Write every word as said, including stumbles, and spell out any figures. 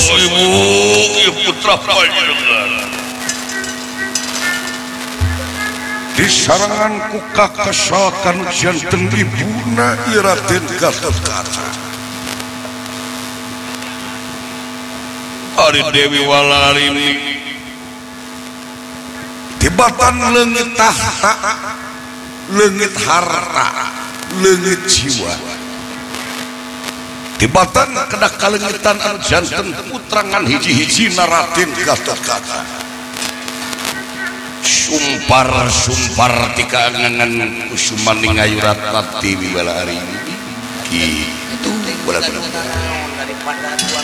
ibu ieu putra panjenengan disarangan ku kakasakan janten ibuna Raden Gatotkaca ari Dewi Walarini tibatan leungit tahta leungit harta leungit jiwa tibatan kedah kalengitan anu janten putrangan hiji-hijina Raden Gatotkaca sumpar-sumpar ti kaangangan kusumaning ngayuratna Dewi Walarini kitu